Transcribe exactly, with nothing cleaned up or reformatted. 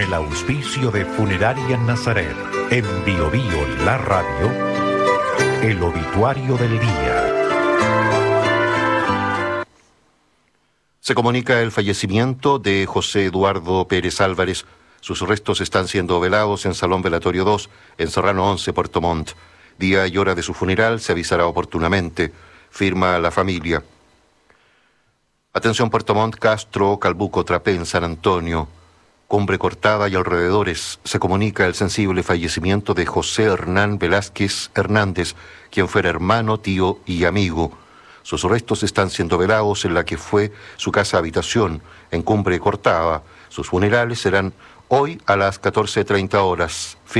el auspicio de Funeraria Nazaret, en Bio Bio La Radio, el obituario del día. Se comunica el fallecimiento de José Eduardo Pérez Álvarez. Sus restos están siendo velados en Salón Velatorio dos, en Serrano once, Puerto Montt. Día y hora de su funeral se avisará oportunamente. Firma la familia. Atención Puerto Montt, Castro, Calbuco, Trapén, San Antonio, Cumbre Cortada y alrededores. Se comunica el sensible fallecimiento de José Hernán Velázquez Hernández, quien fuera hermano, tío y amigo. Sus restos están siendo velados en la que fue su casa habitación, en Cumbre Cortada. Sus funerales serán hoy a las catorce treinta horas.